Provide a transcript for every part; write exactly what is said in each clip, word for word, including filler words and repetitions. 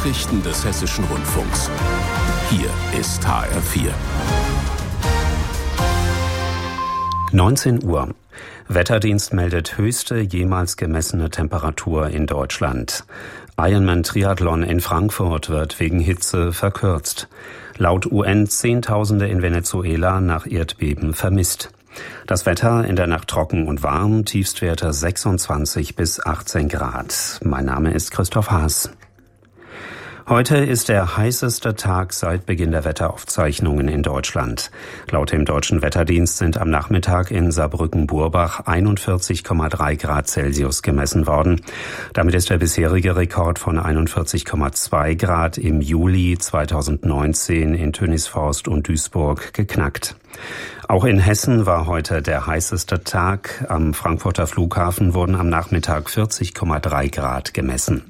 Nachrichten des Hessischen Rundfunks. Hier ist H R vier. neunzehn Uhr. Wetterdienst meldet höchste jemals gemessene Temperatur in Deutschland. Ironman-Triathlon in Frankfurt wird wegen Hitze verkürzt. Laut U N Zehntausende in Venezuela nach Erdbeben vermisst. Das Wetter in der Nacht trocken und warm, Tiefstwerte sechsundzwanzig bis achtzehn Grad. Mein Name ist Christoph Haas. Heute ist der heißeste Tag seit Beginn der Wetteraufzeichnungen in Deutschland. Laut dem Deutschen Wetterdienst sind am Nachmittag in Saarbrücken-Burbach einundvierzig Komma drei Grad Celsius gemessen worden. Damit ist der bisherige Rekord von einundvierzig Komma zwei Grad im Juli zweitausendneunzehn in Tönisvorst und Duisburg geknackt. Auch in Hessen war heute der heißeste Tag. Am Frankfurter Flughafen wurden am Nachmittag vierzig Komma drei Grad gemessen.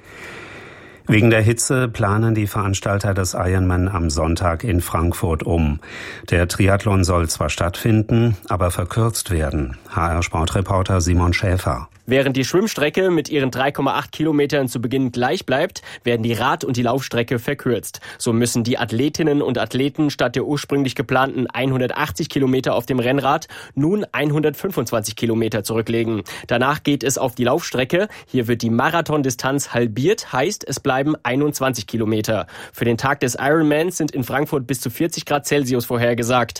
Wegen der Hitze planen die Veranstalter des Ironman am Sonntag in Frankfurt um. Der Triathlon soll zwar stattfinden, aber verkürzt werden. H R-Sportreporter Simon Schäfer. Während die Schwimmstrecke mit ihren drei Komma acht Kilometern zu Beginn gleich bleibt, werden die Rad- und die Laufstrecke verkürzt. So müssen die Athletinnen und Athleten statt der ursprünglich geplanten hundertachtzig Kilometer auf dem Rennrad nun hundertfünfundzwanzig Kilometer zurücklegen. Danach geht es auf die Laufstrecke. Hier wird die Marathondistanz halbiert, heißt es bleiben einundzwanzig Kilometer. Für den Tag des Ironmans sind in Frankfurt bis zu vierzig Grad Celsius vorhergesagt.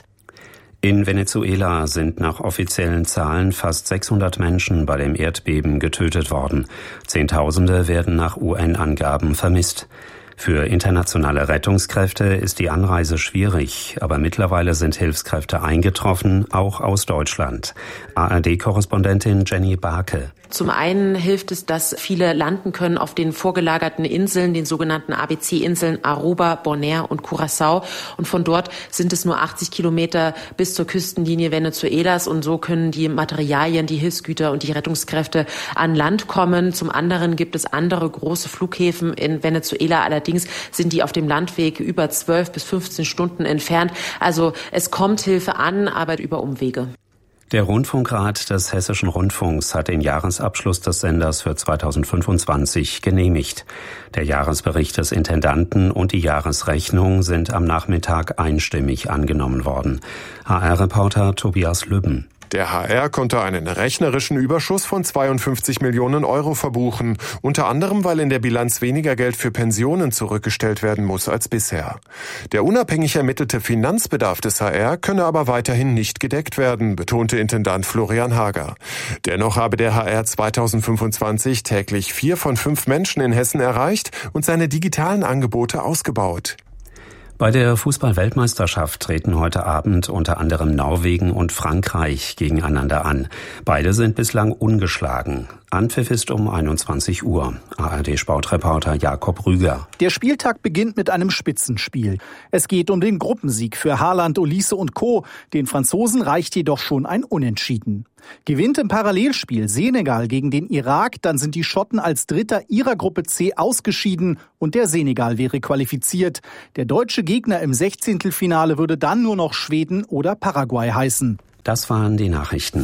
In Venezuela sind nach offiziellen Zahlen fast sechshundert Menschen bei dem Erdbeben getötet worden. Zehntausende werden nach U N-Angaben vermisst. Für internationale Rettungskräfte ist die Anreise schwierig, aber mittlerweile sind Hilfskräfte eingetroffen, auch aus Deutschland. A R D-Korrespondentin Jenny Barke. Zum einen hilft es, dass viele landen können auf den vorgelagerten Inseln, den sogenannten A B C-Inseln Aruba, Bonaire und Curaçao. Und von dort sind es nur achtzig Kilometer bis zur Küstenlinie Venezuelas. Und so können die Materialien, die Hilfsgüter und die Rettungskräfte an Land kommen. Zum anderen gibt es andere große Flughäfen in Venezuela. Allerdings sind die auf dem Landweg über zwölf bis fünfzehn Stunden entfernt. Also es kommt Hilfe an, aber über Umwege. Der Rundfunkrat des Hessischen Rundfunks hat den Jahresabschluss des Senders für zweitausendfünfundzwanzig genehmigt. Der Jahresbericht des Intendanten und die Jahresrechnung sind am Nachmittag einstimmig angenommen worden. H R-Reporter Tobias Lübben. Der H R konnte einen rechnerischen Überschuss von zweiundfünfzig Millionen Euro verbuchen, unter anderem, weil in der Bilanz weniger Geld für Pensionen zurückgestellt werden muss als bisher. Der unabhängig ermittelte Finanzbedarf des H R könne aber weiterhin nicht gedeckt werden, betonte Intendant Florian Hager. Dennoch habe der H R zweitausendfünfundzwanzig täglich vier von fünf Menschen in Hessen erreicht und seine digitalen Angebote ausgebaut. Bei der Fußball-Weltmeisterschaft treten heute Abend unter anderem Norwegen und Frankreich gegeneinander an. Beide sind bislang ungeschlagen. Anpfiff ist um einundzwanzig Uhr. A R D-Sportreporter Jakob Rüger. Der Spieltag beginnt mit einem Spitzenspiel. Es geht um den Gruppensieg für Haaland, Olise und Co. Den Franzosen reicht jedoch schon ein Unentschieden. Gewinnt im Parallelspiel Senegal gegen den Irak, dann sind die Schotten als Dritter ihrer Gruppe C ausgeschieden und der Senegal wäre qualifiziert. Der deutsche Gegner im Sechzehntelfinale würde dann nur noch Schweden oder Paraguay heißen. Das waren die Nachrichten.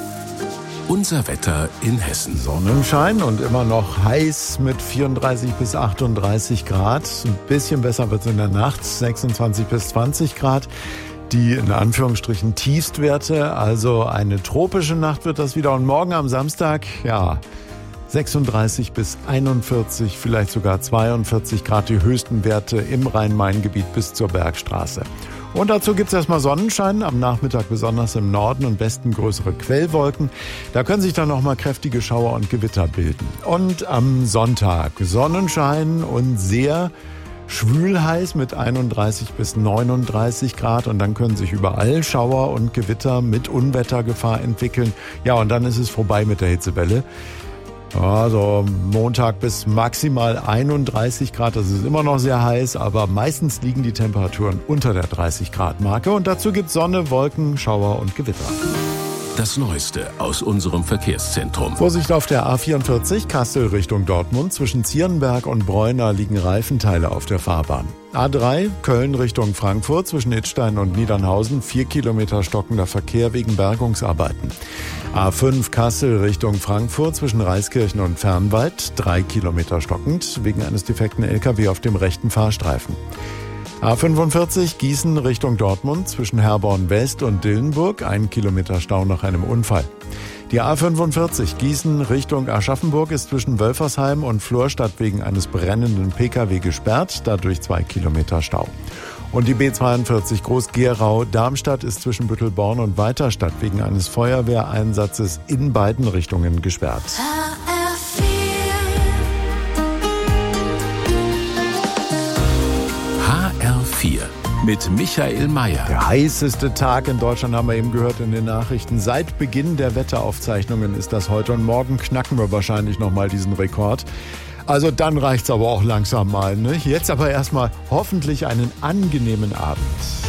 Unser Wetter in Hessen. Sonnenschein und immer noch heiß mit vierunddreißig bis achtunddreißig Grad. Ein bisschen besser wird es in der Nacht, sechsundzwanzig bis zwanzig Grad. Die in Anführungsstrichen Tiefstwerte, also eine tropische Nacht wird das wieder. Und morgen am Samstag, ja, sechsunddreißig bis einundvierzig, vielleicht sogar zweiundvierzig Grad, die höchsten Werte im Rhein-Main-Gebiet bis zur Bergstraße. Und dazu gibt's erstmal Sonnenschein, am Nachmittag besonders im Norden und Westen größere Quellwolken. Da können sich dann nochmal kräftige Schauer und Gewitter bilden. Und am Sonntag Sonnenschein und sehr schwül heiß mit einunddreißig bis neununddreißig Grad und dann können sich überall Schauer und Gewitter mit Unwettergefahr entwickeln. Ja, und dann ist es vorbei mit der Hitzewelle. Also Montag bis maximal einunddreißig Grad, das ist immer noch sehr heiß, aber meistens liegen die Temperaturen unter der dreißig Grad Marke und dazu gibt es Sonne, Wolken, Schauer und Gewitter. Das Neueste aus unserem Verkehrszentrum. Vorsicht auf der A vierundvierzig, Kassel Richtung Dortmund. Zwischen Zierenberg und Bräuner liegen Reifenteile auf der Fahrbahn. A drei, Köln Richtung Frankfurt. Zwischen Idstein und Niedernhausen vier Kilometer stockender Verkehr wegen Bergungsarbeiten. A fünf Kassel Richtung Frankfurt zwischen Reiskirchen und Fernwald, drei Kilometer stockend, wegen eines defekten L K W auf dem rechten Fahrstreifen. A fünfundvierzig Gießen Richtung Dortmund zwischen Herborn West und Dillenburg, ein Kilometer Stau nach einem Unfall. Die A fünfundvierzig Gießen Richtung Aschaffenburg ist zwischen Wölfersheim und Florstadt wegen eines brennenden P K W gesperrt, dadurch zwei Kilometer Stau. Und die B zweiundvierzig Groß-Gerau Darmstadt ist zwischen Büttelborn und Weiterstadt wegen eines Feuerwehreinsatzes in beiden Richtungen gesperrt. H R vier mit Michael Mayer. Der heißeste Tag in Deutschland haben wir eben gehört in den Nachrichten. Seit Beginn der Wetteraufzeichnungen ist das heute und morgen knacken wir wahrscheinlich nochmal diesen Rekord. Also dann reicht's aber auch langsam mal, ne? Jetzt aber erstmal hoffentlich einen angenehmen Abend.